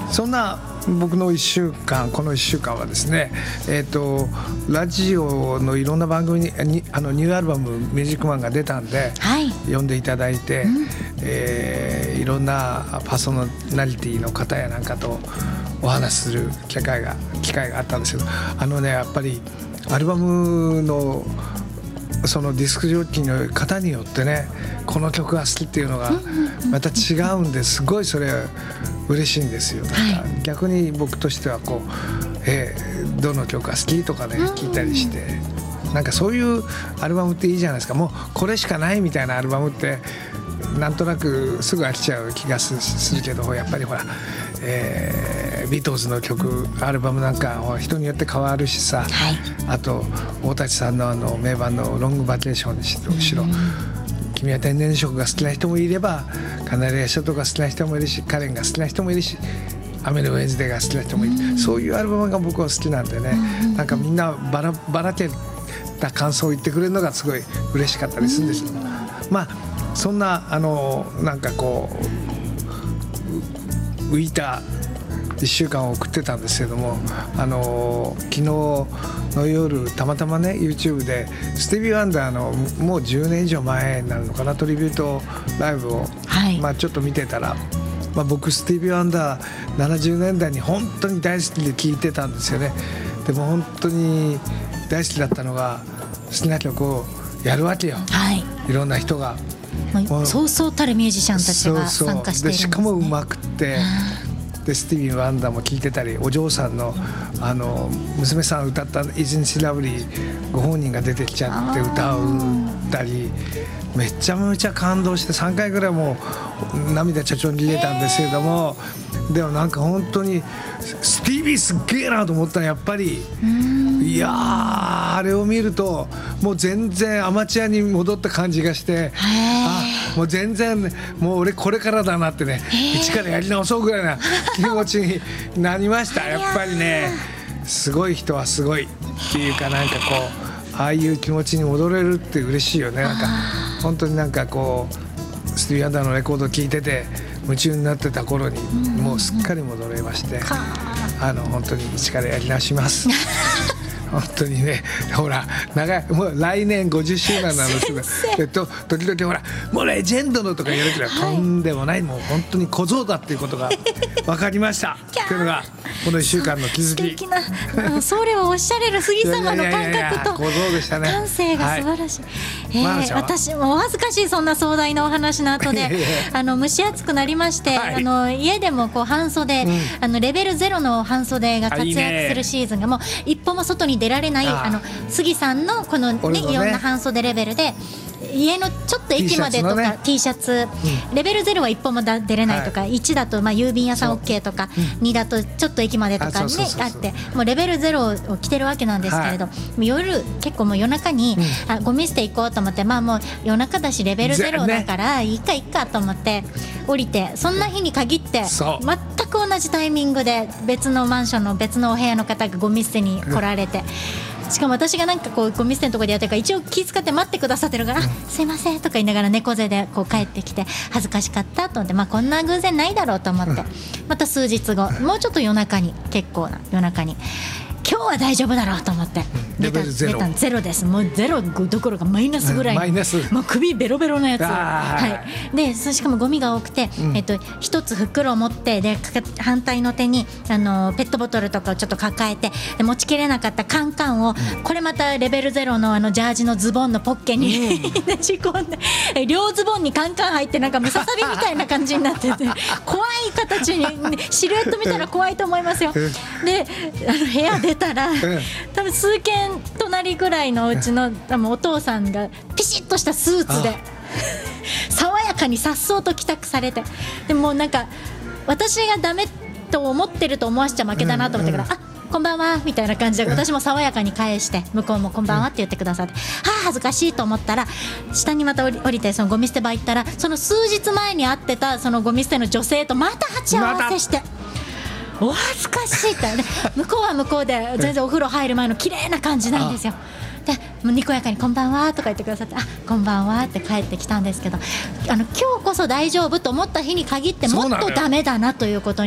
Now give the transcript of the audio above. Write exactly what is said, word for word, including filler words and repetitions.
そんな僕のいっしゅうかん、このいっしゅうかんはですね、えーと、ラジオのいろんな番組に、にあのニューアルバムミュージックマンが出たんで、はい、読んでいただいて、うん、えー、いろんなパーソナリティの方やなんかとお話しする機会が機会があったんですけど、あのねやっぱりアルバムのそのディスクジョッキーの方によってね、この曲が好きっていうのがまた違うんで、すごいそれ嬉しいんですよ。なんか逆に僕としてはこう、えー、どの曲が好きとかね聞いたりして、なんかそういうアルバムっていいじゃないですか。もうこれしかないみたいなアルバムってなんとなくすぐ飽きちゃう気がするけど、やっぱりほら、えー、ビートルズの曲アルバムなんか人によって変わるしさ、はい、あと大舘さんのあの名盤のロングバケーションにしろ、君は天然色が好きな人もいれば、カナリア諸島が好きな人もいるし、カレンが好きな人もいるし、雨のウェンズデーが好きな人もいる、うん、そういうアルバムが僕は好きなんでね、うん、なんかみんなばらばらけた感想を言ってくれるのがすごい嬉しかったりするんですけど、うん、まあそんなあのなんかこう浮いたいっしゅうかんを送ってたんですけども、あの昨日の夜たまたまね YouTube でスティービー・ワンダーのもうじゅうねん以上前になるのかな、トリビュートライブを、はい、まあ、ちょっと見てたら、まあ、僕スティービー・ワンダーななじゅうねんだいに本当に大好きで聴いてたんですよね。でも本当に大好きだったのが好きな曲をやるわけよ、はい、いろんな人がそうそうたるミュージシャンたちが参加しているんですね。 でしかもうまくってでスティービー・ワンダーも聴いてたり、お嬢さんの、あの娘さん歌った「Isn't She Lovely」ご本人が出てきちゃって歌うたり、めちゃめちゃ感動してさんかいぐらいもう涙ちゃちょんに出たんですけれども、でもなんか本当にスティービーすっげえなと思ったら、やっぱりいやーあれを見るともう全然アマチュアに戻った感じがして、あもう全然もう俺これからだなってね、一からやり直そうぐらいな気持ちになりました。やっぱりねすごい人はすごいっていうか、なんかこうああいう気持ちに戻れるって嬉しいよね。なんか本当になんかこうスティービー・ワンダーのレコードを聴いてて夢中になってた頃にもうすっかり戻れまして、あの本当に一からやり直します本当にね、ほら長いもう来年ごじゅっしゅうねんなんですけど、時々ほらもうレジェンドのとか言われてるけど、とんでもない、もう本当に小僧だっていうことが分かりましたっていうのがこのいっしゅうかんの気づき。素敵なそれをおっしゃれる杉様の感覚と感性が素晴らしい。えー、私もお恥ずかしい、そんな壮大なお話の後であの蒸し暑くなりまして、はい、あの家でもこう半袖、うん、あのレベルゼロの半袖が活躍するシーズンがもう一歩も外に出られない、ああの杉さんのこの、ねね、いろんな半袖レベルで家のちょっと駅までとか T シャツ、うん、レベルゼロは一歩もだ出れないとか、はい、いちだとまあ郵便屋さん OK とか、うん、にだとちょっと駅までとかねあって、もうレベルゼロを着てるわけなんですけれど、はい、夜結構もう夜中に、うん、あゴミ捨て行こうと思って、まあもう夜中だしレベルゼロだからいいかいいかと思って降りて、そんな日に限って全く同じタイミングで別のマンションの別のお部屋の方がゴミ捨てに来られて、しかも私がなんかこうゴミ捨てのところでやってるから一応気遣って待ってくださってるから、うん、すいませんとか言いながら猫背でこう帰ってきて恥ずかしかったと思って、まあこんな偶然ないだろうと思って、また数日後もうちょっと夜中に、結構な夜中に今日は大丈夫だろうと思ってレベルゼロ、 ゼロです。もうゼロどころかマイナスぐらいの、うん、もう首ベロベロのやつ、はい、でしかもゴミが多くて、うん、えっと、一つ袋を持って、で反対の手にあのペットボトルとかをちょっと抱えて、で持ちきれなかったカンカンを、うん、これまたレベルゼロのあのジャージのズボンのポッケに、うん、ねじ込んで、両ズボンにカンカン入って、なんかムササビみたいな感じになってて怖い形に、ね、シルエット見たら怖いと思いますよ。であの部屋出たら多分数軒隣ぐらいのうちの多分お父さんがピシッとしたスーツで爽やかに颯爽と帰宅されて、でもなんか私がダメと思ってると思わせちゃ負けだなと思ってから、うんうん、あこんばんはみたいな感じで私も爽やかに返して、向こうもこんばんはって言ってくださって、はあ恥ずかしいと思ったら下にまた降り、降りてそのゴミ捨て場行ったら、その数日前に会ってたそのゴミ捨ての女性とまた鉢合わせして、お恥ずかしいって、ね、向こうは向こうで全然お風呂入る前の綺麗な感じなんですよ。でもうにこやかにこんばんはとか言ってくださって、あこんばんはって帰ってきたんですけど、あの今日こそ大丈夫と思った日に限ってもっとダメだなということに